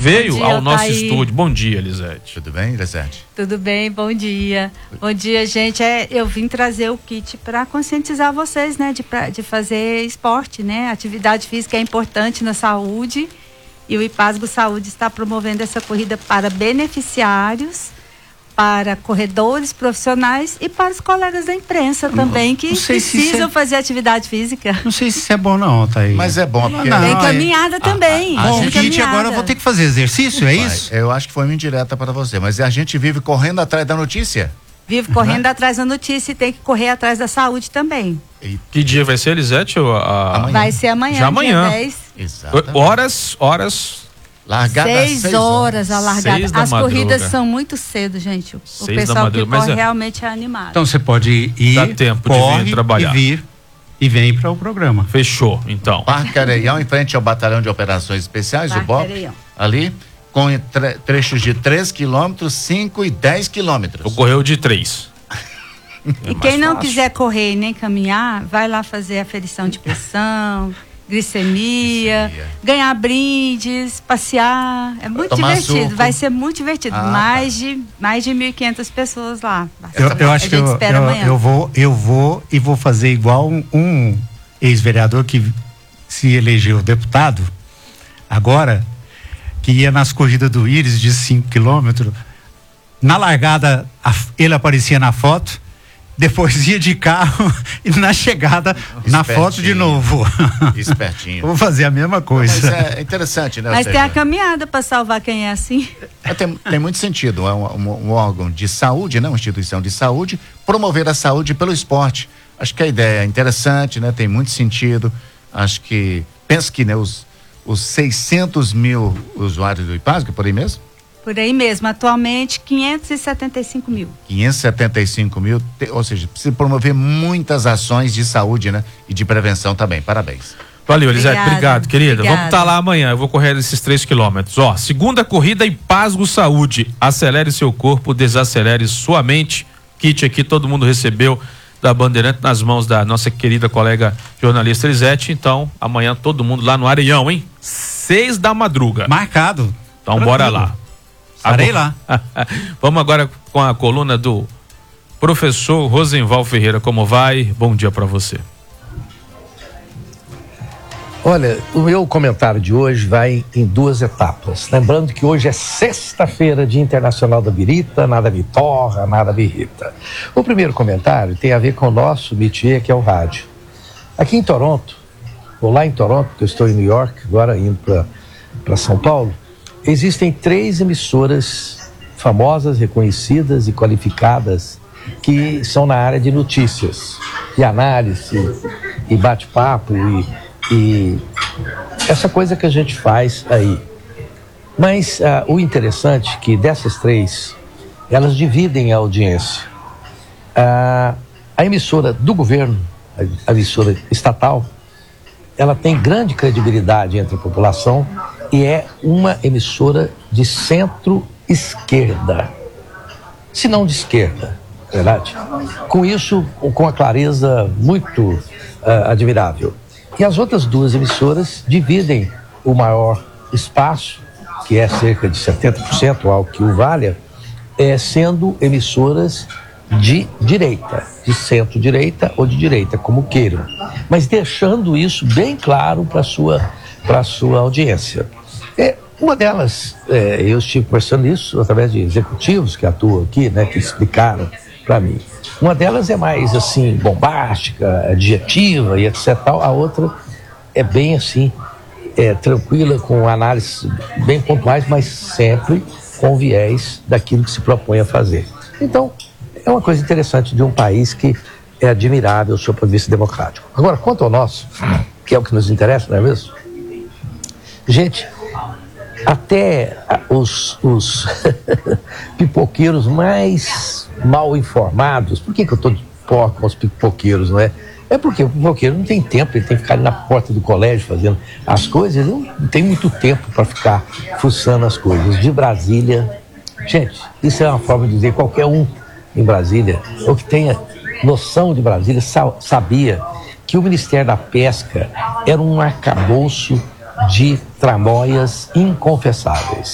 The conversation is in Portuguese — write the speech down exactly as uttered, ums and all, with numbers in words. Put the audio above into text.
veio dia, ao nosso Altair. estúdio. Bom dia, Elisete. Tudo bem, Elisete? Tudo bem, bom dia. Bom dia, gente. É, eu vim trazer o kit para conscientizar vocês, né, de, pra, de fazer esporte, né? Atividade física é importante na saúde e o IPASGO Saúde está promovendo essa corrida para beneficiários, para corredores profissionais e para os colegas da imprensa também que precisam se fazer atividade física. Não sei se isso é bom não, tá aí. Mas é bom, porque... Não, Tem é- caminhada também. a- a Bom, tem gente, caminhada. agora eu vou ter que fazer exercício, é Vai, isso? Eu acho que foi uma indireta para você, mas a gente vive correndo atrás da notícia. Vive correndo atrás da notícia e tem que correr atrás da saúde também. E, Que dia vai ser, Elisete? Ou a- Amanhã. Vai ser amanhã, Já amanhã. dia dez. exatamente. Horas, horas. Largada às Seis horas a largada. Seis da As madruga. corridas são muito cedo, gente. O Seis da pessoal que madruga, mas corre é- realmente é animado. Então você pode ir, Dá tempo de corre vir trabalhar. e vir e vem para o programa. Fechou, então. Parque Areião, em frente ao Batalhão de Operações Especiais, Parque o B O P, Areião. ali, com tre- trechos de três quilômetros, cinco e dez quilômetros. Ocorreu de três. E quem não quiser correr e nem caminhar, vai lá fazer aferição de pressão, glicemia, Glicemia. ganhar brindes, passear. É muito Tomar divertido, suco. vai ser muito divertido. Ah, mais, de, mais de mil e quinhentas pessoas lá. Eu, eu A acho que gente eu, espera eu, amanhã. eu vou, eu vou e vou fazer igual um, um ex-vereador que se elegeu deputado agora, que ia nas corridas do Íris de cinco quilômetros. Na largada, a- ele aparecia na foto, depois ia de carro e na chegada, na foto de Espertinho. novo. Espertinho. Vou fazer a mesma Mas coisa. é interessante, né? Ou Mas seja, tem a caminhada para salvar quem é assim. é, tem, tem muito sentido. É um, um- um órgão de saúde, né? Uma instituição de saúde, promover a saúde pelo esporte. Acho que a ideia é interessante, né? Tem muito sentido. Acho que, penso que, né, os, os seiscentos mil usuários do IPASGO, por aí mesmo? Por aí mesmo, atualmente quinhentos e setenta e cinco mil. quinhentos e setenta e cinco mil, te- ou seja, precisa promover muitas ações de saúde, né? E de prevenção também. Parabéns. Valeu, Elisete. Obrigada, Obrigado, querida. obrigada. Vamos estar lá amanhã. Eu vou correr esses três quilômetros. Ó, segunda corrida IPASGO Saúde. Acelere seu corpo, desacelere sua mente. Kit aqui, todo mundo recebeu da Bandeirante nas mãos da nossa querida colega jornalista Elisete. Então, amanhã todo mundo lá no Areião, hein? Seis da madruga. Marcado. Então, Tranquilo. bora lá. Estarei lá. Vamos agora com a coluna do professor Rosenval Ferreira. Como vai? Bom dia para você. Olha, o meu comentário de hoje vai em duas etapas. Lembrando que hoje é sexta-feira, Dia Internacional da Birita, nada me torra, nada me irrita. O primeiro comentário tem a ver com o nosso métier, que é o rádio. Aqui em Toronto, ou lá em Toronto, porque eu estou em New York, agora indo para São Paulo, existem três emissoras famosas, reconhecidas e qualificadas que são na área de notícias, e análise, e bate-papo, e, e essa coisa que a gente faz aí. Mas ah, o interessante é que dessas três, elas dividem a audiência. Ah, a emissora do governo, a emissora estatal, ela tem grande credibilidade entre a população e é uma emissora de centro-esquerda, se não de esquerda, verdade? Com isso, com a clareza muito uh, admirável. E as outras duas emissoras dividem o maior espaço, que é cerca de setenta por cento, algo que o valha, é, sendo emissoras de direita, de centro-direita ou de direita, como queiram, mas deixando isso bem claro para sua para sua audiência. É, uma delas, é, eu estive conversando isso através de executivos que atuam aqui, né, que explicaram para mim. Uma delas é mais assim bombástica, adjetiva e etc. Tal. A outra é bem assim, é, tranquila, com análises bem pontuais, mas sempre com viés daquilo que se propõe a fazer. Então, é uma coisa interessante de um país que é admirável do seu ponto de vista democrático. Agora, quanto ao nosso, que é o que nos interessa, não é mesmo? Gente, até os, os pipoqueiros mais mal informados, por que, que eu estou de porco com os pipoqueiros, não é? É porque o pipoqueiro não tem tempo, ele tem que ficar ali na porta do colégio fazendo as coisas, ele não tem muito tempo para ficar fuçando as coisas. De Brasília, gente, isso é uma forma de dizer qualquer um em Brasília, ou que tenha noção de Brasília, sabia que o Ministério da Pesca era um arcabouço de tramóias inconfessáveis.